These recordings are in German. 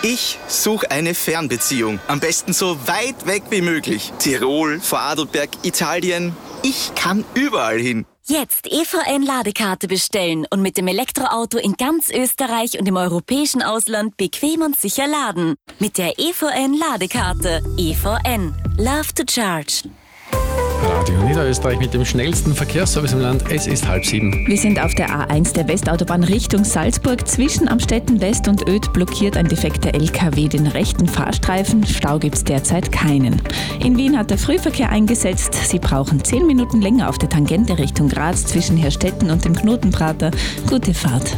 Ich suche eine Fernbeziehung. Am besten so weit weg wie möglich. Tirol, Vorarlberg, Italien. Ich kann überall hin. Jetzt EVN-Ladekarte bestellen und mit dem Elektroauto in ganz Österreich und im europäischen Ausland bequem und sicher laden. Mit der EVN-Ladekarte. EVN. Love to charge. Radio Niederösterreich mit dem schnellsten Verkehrsservice im Land. Es ist 6:30. Wir sind auf der A1 der Westautobahn Richtung Salzburg. Zwischen Amstetten West und Oedt blockiert ein defekter LKW den rechten Fahrstreifen. Stau gibt's derzeit keinen. In Wien hat der Frühverkehr eingesetzt. Sie brauchen 10 Minuten länger auf der Tangente Richtung Graz zwischen Herstetten und dem Knotenprater. Gute Fahrt.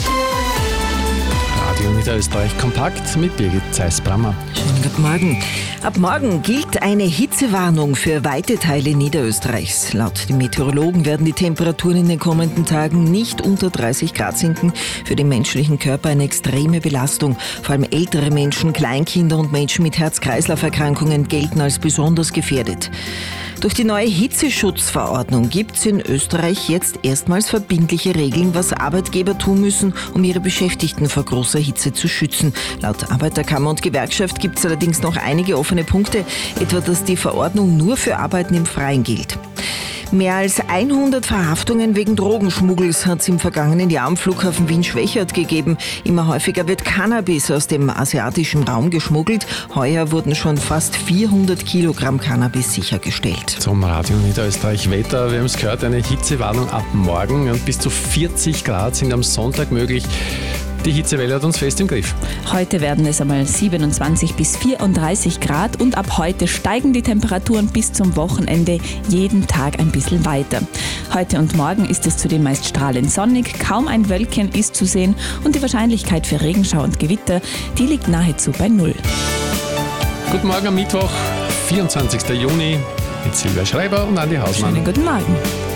Radio Niederösterreich kompakt mit Birgit Zeiss-Brammer. Schönen guten Morgen. Ab morgen gilt eine Hitzewarnung für weite Teile Niederösterreichs. Laut den Meteorologen werden die Temperaturen in den kommenden Tagen nicht unter 30 Grad sinken. Für den menschlichen Körper eine extreme Belastung. Vor allem ältere Menschen, Kleinkinder und Menschen mit Herz-Kreislauf-Erkrankungen gelten als besonders gefährdet. Durch die neue Hitzeschutzverordnung gibt es in Österreich jetzt erstmals verbindliche Regeln, was Arbeitgeber tun müssen, um ihre Beschäftigten vor großer Hitze zu schützen. Laut Arbeiterkammer und Gewerkschaft gibt es allerdings noch einige offene Punkte, etwa dass die Verordnung nur für Arbeiten im Freien gilt. Mehr als 100 Verhaftungen wegen Drogenschmuggels hat es im vergangenen Jahr am Flughafen Wien-Schwechat gegeben. Immer häufiger wird Cannabis aus dem asiatischen Raum geschmuggelt. Heuer wurden schon fast 400 Kilogramm Cannabis sichergestellt. Zum Radio Niederösterreich Wetter. Wir haben es gehört, eine Hitzewarnung ab morgen und bis zu 40 Grad sind am Sonntag möglich. Die Hitzewelle hat uns fest im Griff. Heute werden es einmal 27 bis 34 Grad und ab heute steigen die Temperaturen bis zum Wochenende jeden Tag ein bisschen weiter. Heute und morgen ist es zudem meist strahlend sonnig, kaum ein Wölkchen ist zu sehen und die Wahrscheinlichkeit für Regenschau und Gewitter, die liegt nahezu bei 0. Guten Morgen am Mittwoch, 24. Juni mit Silvia Schreiber und Andi Hausmann. Schönen guten Morgen.